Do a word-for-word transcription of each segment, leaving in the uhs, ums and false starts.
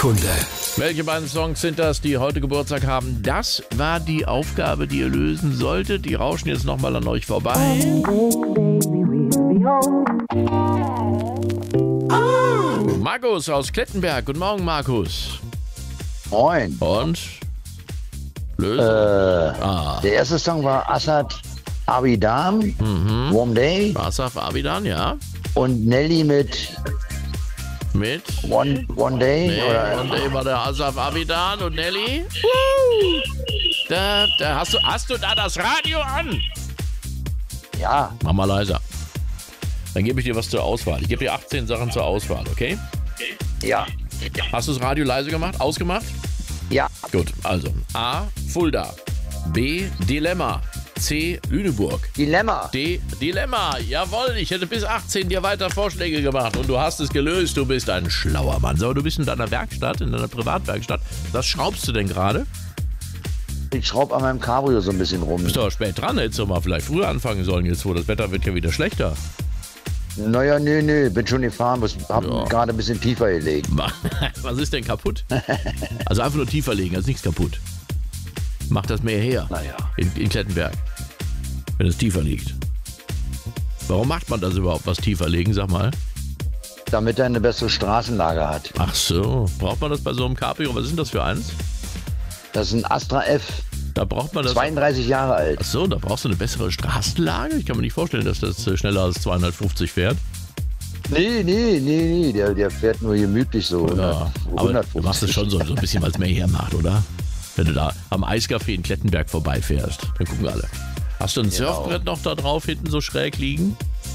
Sekunde. Welche beiden Songs sind das, die heute Geburtstag haben? Das war die Aufgabe, die ihr lösen solltet. Die rauschen jetzt nochmal an euch vorbei. Markus aus Klettenberg. Guten Morgen, Markus. Moin. Und? Lösen? Äh, ah. Der erste Song war Asad Abidam, Mhm. Warm Day. Asaf Abidan, ja. Und Nelly mit Mit? One, One Day. Nee, oder, und der war der Asaf Abidan und Nelly. Da, da hast du, hast du da das Radio an? Ja, Mach mal leiser. Dann gebe ich dir was zur Auswahl. Ich gebe dir achtzehn Sachen zur Auswahl, okay? ja, Hast du das Radio leise gemacht? Ausgemacht? ja. Gut, also A. Fulda. B. Dilemma. C. Lüneburg. Dilemma. D. Dilemma. Jawohl, ich hätte bis achtzehn dir weiter Vorschläge gemacht und du hast es gelöst. Du bist ein schlauer Mann. So, du bist in deiner Werkstatt, in deiner Privatwerkstatt. Was schraubst du denn gerade? Ich schraube an meinem Cabrio so ein bisschen rum. Bist doch spät dran. Hättest du mal vielleicht früher anfangen sollen, jetzt wo das Wetter wird ja wieder schlechter. Naja, nö, nö, bin schon gefahren, muss, hab Ja. gerade ein bisschen tiefer gelegt. Was ist denn kaputt? Also einfach nur tiefer legen, also nichts kaputt. Mach das mehr her. Naja. In, in Klettenberg. Wenn es tiefer liegt. Warum macht man das überhaupt, was tiefer legen, sag mal? Damit er eine bessere Straßenlage hat. Ach so, braucht man das bei so einem Cabrio? Was ist denn das für eins? Das ist ein Astra F, Da braucht man das. zweiunddreißig Jahre alt. Ach so, da brauchst du eine bessere Straßenlage? Ich kann mir nicht vorstellen, dass das äh, schneller als zweihundertfünfzig fährt. Nee, nee, nee, nee, der, der fährt nur gemütlich so. Ja, aber hundertfünfzig. du machst es schon so, so ein bisschen, weil es mehr hermacht, oder? Wenn du da am Eiscafé in Klettenberg vorbeifährst, dann gucken alle. Hast du ein Genau. Surfbrett noch da drauf hinten so schräg liegen?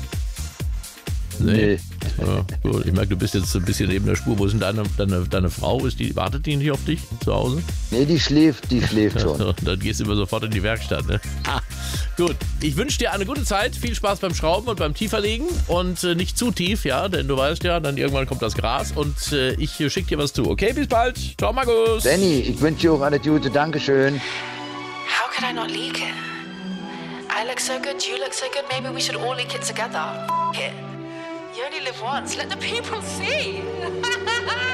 Nee. Ja, gut. Ich merke, du bist jetzt ein bisschen neben der Spur. Wo ist denn deine, deine, deine Frau? Ist die, wartet die nicht auf dich zu Hause? Nee, die schläft, die schläft schon. So, dann gehst du immer sofort in die Werkstatt. Ne? Ha. Gut, ich wünsche dir eine gute Zeit. Viel Spaß beim Schrauben und beim Tieferlegen. Und äh, nicht zu tief, ja, denn du weißt ja, dann irgendwann kommt das Gras. Und äh, ich äh, schicke dir was zu. Okay, bis bald. Ciao, Markus. Danny, ich wünsche dir auch alles Gute. Dankeschön. How could I not leak it? I look so good, you look so good, maybe we should all leak it together. F- it. You only live once, let the people see.